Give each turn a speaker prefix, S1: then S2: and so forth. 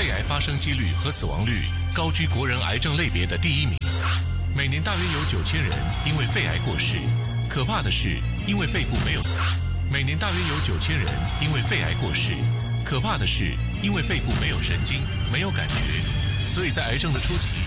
S1: 肺癌发生几率和死亡率高居国人癌症类别的第1名。每年大约有9000人因为肺癌过世。可怕的是，因为肺部没有。每年大约有9000人因为肺癌过世。可怕的是，因为肺部没有神经，没有感觉，所以在癌症的初期